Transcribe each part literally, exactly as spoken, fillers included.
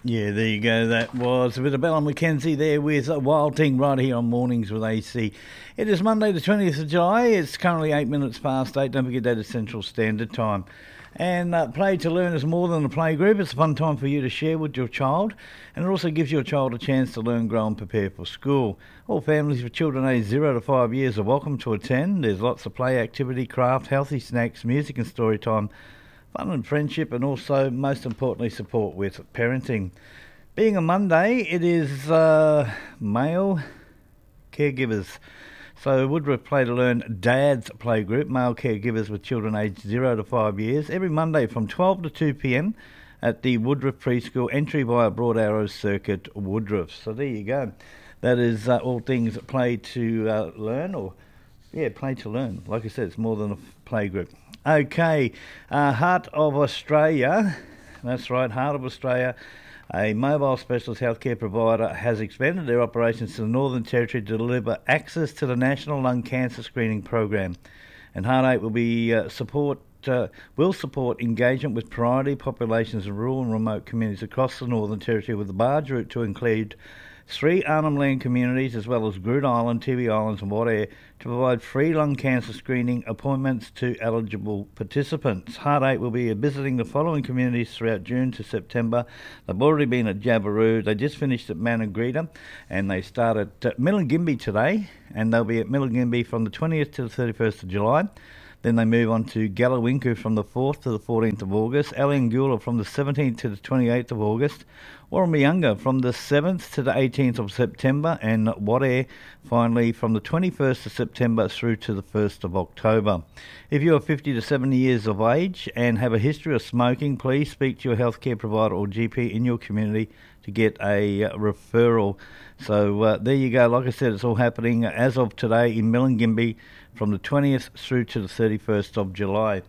Yeah, there you go. That was a bit of Bella McKenzie there with Wild Thing right here on Mornings with A C. It is Monday the twentieth of July. It's currently eight minutes past eight. Don't forget that is Central Standard Time. And uh, Play to Learn is more than a play group. It's a fun time for you to share with your child. And it also gives your child a chance to learn, grow and prepare for school. All families with children aged zero to five years are welcome to attend. There's lots of play, activity, craft, healthy snacks, music and story time, fun and friendship, and also, most importantly, support with parenting. Being a Monday, it is uh, male caregivers. So Woodruff Play to Learn Dad's Playgroup, male caregivers with children aged zero to five years, every Monday from twelve to two p.m. at the Woodruff Preschool, entry via Broad Arrow Circuit, Woodruff. So there you go. That is uh, all things Play to uh, Learn, or, yeah, Play to Learn. Like I said, it's more than a playgroup. Okay, uh, Heart of Australia, that's right, Heart of Australia, a mobile specialist healthcare provider, has expanded their operations to the Northern Territory to deliver access to the National Lung Cancer Screening Program. And Heart eight will be uh, support uh, will support engagement with priority populations in rural and remote communities across the Northern Territory, with the barge route to include three Arnhem Land communities as well as Groote Island, Tiwi Islands and Wadair to provide free lung cancer screening appointments to eligible participants. Heart eight will be visiting the following communities throughout June to September. They've already been at Jabiru, they just finished at Maningrida, and they start at uh, Milingimbi today, and they'll be at Milingimbi from the twentieth to the thirty-first of July. Then they move on to Galawinku from the fourth to the fourteenth of August, Alangula from the seventeenth to the twenty-eighth of August, Warramayunga from the seventh to the eighteenth of September, and Wadair finally from the twenty-first of September through to the first of October. If you are fifty to seventy years of age and have a history of smoking, please speak to your healthcare provider or G P in your community to get a uh, referral. So uh, there you go. Like I said, it's all happening as of today in Milingimbi from the twentieth through to the thirty-first of July.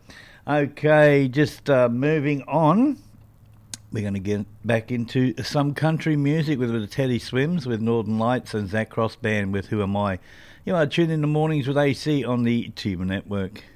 Okay, just uh, moving on. We're going to get back into some country music with a bit of Teddy Swims with Northern Lights and Zach Cross Band with Who Am I? You are tuned in the Mornings with A C on the Tuba Network.